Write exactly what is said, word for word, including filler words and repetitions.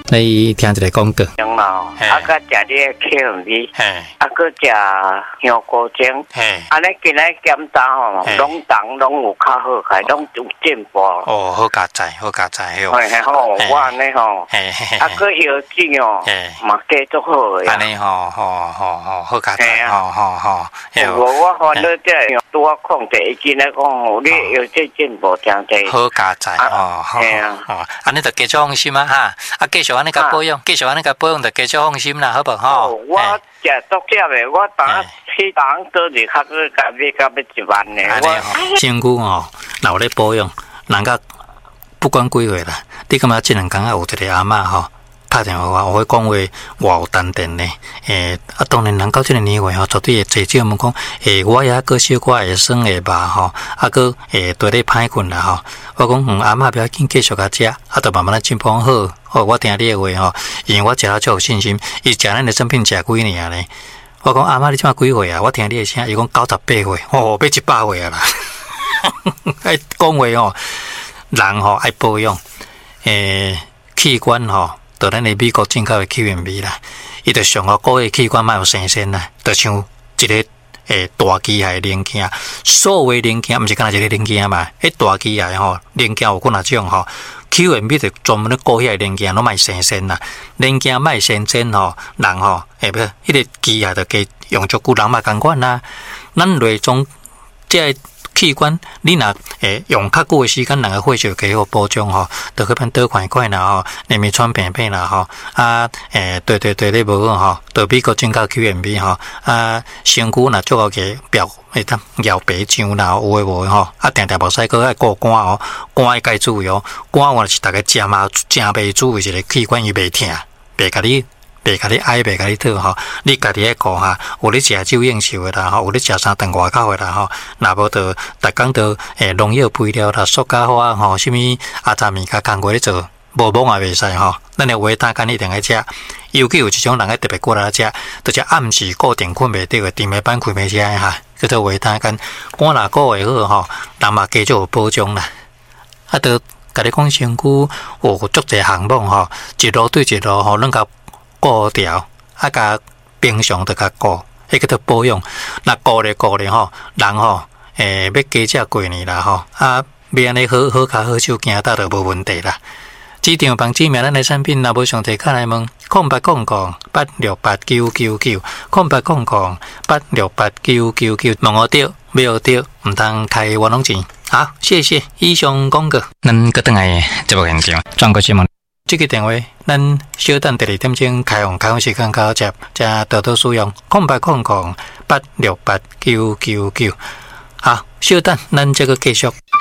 你听一个广告。 养老，啊，佮食你的 K M V， 啊，佮食香菇精，安尼今仔检查吼，拢当拢有较好开，拢有进步。 哦，好加载，好加载哟。 嘿吼，我安尼吼，啊，佮药剂哦，嘛加足好个。 安尼吼，吼吼吼，好加载，吼吼吼。 我我看到这拄我控制伊今仔讲吼，你药剂进步真侪。 好加载，哦，好，哦，安尼就继续放心啊哈，啊，继续安尼甲保养，继续安尼甲保养就继续放心啦，好不好？ 我食足食的，我当去当做是较个甲你甲要一万呢。 我身躯吼，若有咧保养，人家不管几岁啦，你感觉即两工啊有一个阿嬷吼打电话我，我会讲话偌有淡定呢。诶，啊，当然人到即个年岁吼，绝对会坐少问讲，诶，我也个小可会酸会肉吼，啊个诶对咧歹困啦吼。我讲嗯，阿嬷不要紧，继续甲食，啊，就慢慢咧进步好。哦，我听你的话吼，因为我食了足有信心。伊食咱的产品食几年咧？我讲阿嬷你即马几岁啊？我听你的声，伊讲九十八岁，哦，要一百岁啊啦！爱讲话吼，人吼爱保养，诶，器官吼，就咱的美国进口的 Q M V 啦，伊就上个个器官莫有生鲜啦，就像一个。诶，大机械零件，所有零件毋是干那一个零件嘛？迄大机械吼，零件有几哪种吼 ？Q M V 就专门咧顾遐零件，拢卖生鲜啦。零件卖生鲜吼，人吼，诶不，迄个机械就加用足久，人嘛共款啦。咱内脏即个器官，你若诶用较久诶时间，人个血就加好保障吼，就去变倒款款啦吼，内面穿片片啦吼，啊诶对对对，你无好吼，就美国进口 Q M V 吼，啊身躯若足够个表会当摇白浆啦，有诶无吼，啊定定无使个爱顾肝哦，肝爱该注意哦，肝我是逐个食嘛，正袂注意一个器官伊袂疼，袂甲你。袂甲你爱，袂甲你讨吼，你家己爱顾哈。有咧食酒应酬诶啦，吼，有咧食三顿外口诶啦，吼。若无就逐工都诶农药肥料啦、塑胶花吼，什物阿杂物甲工课咧做，无忙也袂使吼。咱诶话单干一定爱食，尤其有一种人爱特别过来食，就食暗时固定困袂着诶，顶下班开袂食诶哈，叫做话单干。肝若顾会好吼，人嘛加足有保障啦。啊，都甲你讲身躯有足侪项目吼，一路对一路吼，咱甲顾调，啊，甲平常着甲顾，迄个着保养。若顾咧顾咧吼，人吼，诶，要加食过年啦吼，啊，要安尼好好脚好手行，搭着无问题啦。市场帮指明咱的产品，若无上提卡来问，空八空空八六八九九九，空八空空八六八九九九，问我着，没有着，唔通开冤枉钱。好，谢谢。以上广告，咱搁等来节目现场，转过节目。这个电话，咱稍等第二点钟开放，开放时间交接，才多多使用。空八空空八六八九九九。好，稍等，咱这个继续。